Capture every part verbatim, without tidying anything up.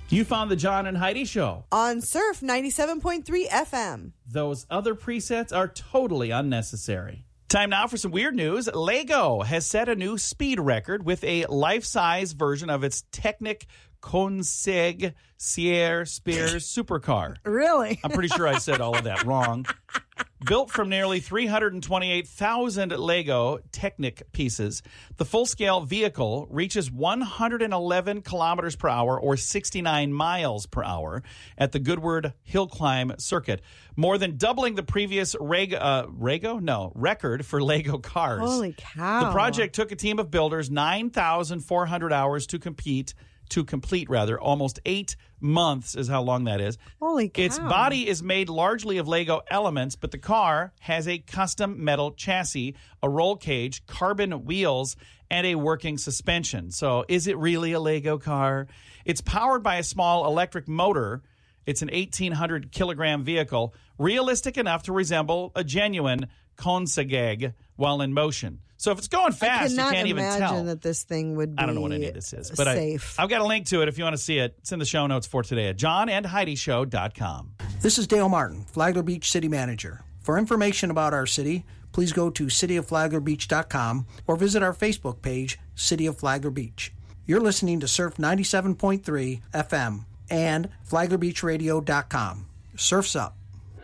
You found the John and Heidi Show on Surf ninety-seven point three F M. Those other presets are totally unnecessary. Time now for some weird news. Lego has set a new speed record with a life-size version of its Technic Consegue Sierra Spears supercar. Really? I'm pretty sure I said all of that wrong. Built from nearly three hundred twenty-eight thousand Lego Technic pieces, the full-scale vehicle reaches one hundred eleven kilometers per hour or sixty-nine miles per hour at the Goodwood Hill Climb circuit, more than doubling the previous reg- uh, Rego? No, record for Lego cars. Holy cow. The project took a team of builders nine thousand four hundred hours to compete to complete, rather. Almost eight months is how long that is. Holy cow. Its body is made largely of Lego elements, but the car has a custom metal chassis, a roll cage, carbon wheels, and a working suspension. So is it really a Lego car? It's powered by a small electric motor. It's an eighteen hundred kilogram vehicle, realistic enough to resemble a genuine Consegue while in motion. So if it's going fast, you can't even tell. I cannot imagine that this thing would be I don't know what any of this is, but safe. I, I've got a link to it if you want to see it. It's in the show notes for today at john and heidi show dot com. This is Dale Martin, Flagler Beach City Manager. For information about our city, please go to city of flagler beach dot com or visit our Facebook page, City of Flagler Beach. You're listening to Surf ninety-seven point three F M and flagler beach radio dot com. Surf's up.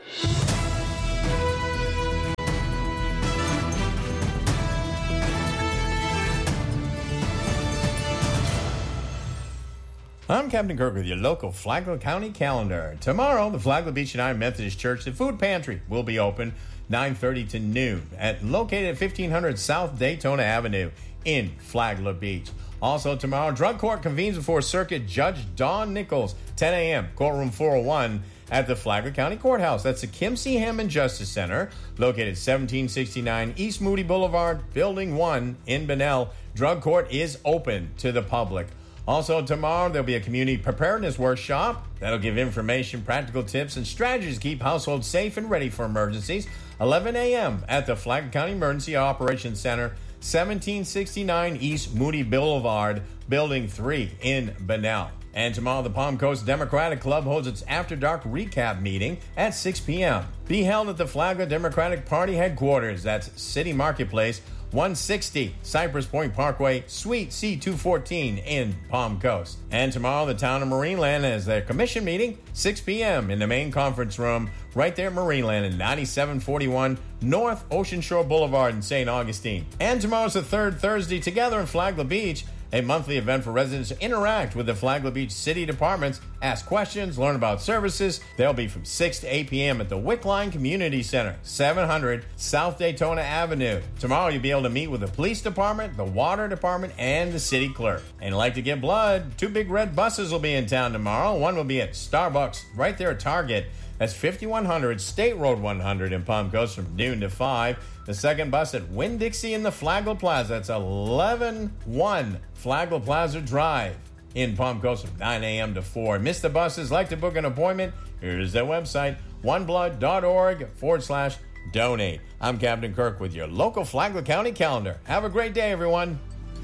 I'm Captain Kirk with your local Flagler County calendar. Tomorrow, the Flagler Beach United Methodist Church, the food pantry, will be open nine thirty to noon, at located at fifteen hundred South Daytona Avenue in Flagler Beach. Also tomorrow, drug court convenes before Circuit Judge Don Nichols, ten a.m., courtroom four oh one at the Flagler County Courthouse. That's the Kim C. Hammond Justice Center, located seventeen sixty-nine East Moody Boulevard, Building one in Bunnell. Drug court is open to the public. Also tomorrow, there'll be a community preparedness workshop that'll give information, practical tips, and strategies to keep households safe and ready for emergencies. eleven a.m. at the Flagler County Emergency Operations Center, seventeen sixty-nine East Moody Boulevard, Building three in Bunnell. And tomorrow, the Palm Coast Democratic Club holds its After Dark Recap meeting at six p.m. Be held at the Flagler Democratic Party headquarters. That's City Marketplace, one sixty Cypress Point Parkway, Suite C two fourteen in Palm Coast. And tomorrow, the town of Marineland has their commission meeting, six p.m. in the main conference room, right there at Marineland in ninety-seven forty-one North Ocean Shore Boulevard in Saint Augustine. And tomorrow's the third Thursday Together in Flagler Beach, a monthly event for residents to interact with the Flagler Beach City Departments, ask questions, learn about services. They'll be from six to eight p.m. at the Wickline Community Center, seven hundred South Daytona Avenue. Tomorrow you'll be able to meet with the police department, the water department, and the city clerk. And like to get blood, two big red buses will be in town tomorrow. One will be at Starbucks right there at Target. That's fifty-one hundred State Road one hundred in Palm Coast from noon to five. The second bus at Winn-Dixie in the Flagler Plaza. That's eleven one Flagler Plaza Drive in Palm Coast from nine a.m. to four. Miss the buses, like to book an appointment? Here's their website, oneblood.org forward slash donate. I'm Captain Kirk with your local Flagler County calendar. Have a great day, everyone.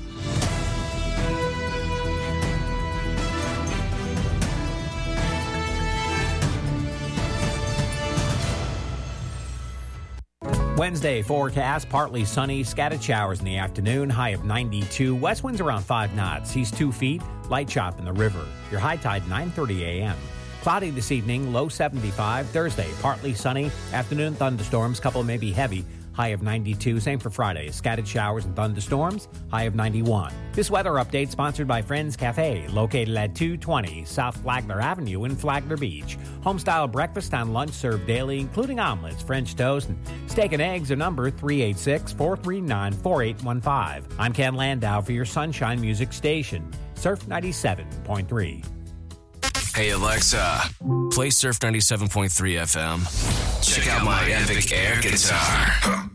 Wednesday forecast, partly sunny, scattered showers in the afternoon, high of ninety-two. West winds around five knots, seas two feet, light chop in the river. Your high tide nine thirty a.m. Cloudy this evening, low seventy-five. Thursday, partly sunny, afternoon thunderstorms, couple maybe heavy, high of ninety-two. Same for Friday, scattered showers and thunderstorms, high of ninety-one. This weather update sponsored by Friends Cafe, located at two twenty South Flagler Avenue in Flagler Beach. Home-style breakfast and lunch served daily, including omelets, French toast, and steak and eggs. Are number three eight six, four three nine, four eight one five. I'm Ken Landau for your Sunshine Music Station, Surf ninety-seven point three. Hey Alexa, play Surf ninety-seven point three F M. Check out my epic air guitar.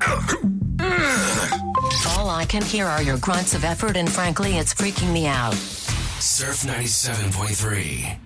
All I can hear are your grunts of effort, and frankly, it's freaking me out. Surf ninety-seven point three.